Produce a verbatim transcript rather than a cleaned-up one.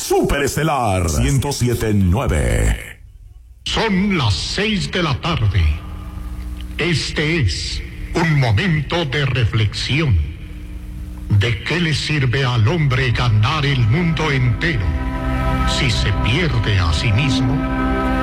Superestelar ciento siete punto nueve. Son las seis de la tarde. Este es un momento de reflexión. ¿De qué le sirve al hombre ganar el mundo entero si se pierde a sí mismo?